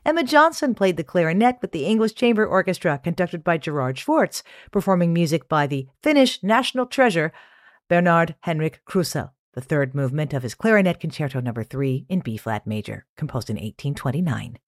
Emma Johnson played the clarinet with the English Chamber Orchestra, conducted by Gerard Schwartz, performing music by the Finnish national treasure Bernard Henrik Krusell, the third movement of his Clarinet Concerto No. 3 in B-flat major, composed in 1829.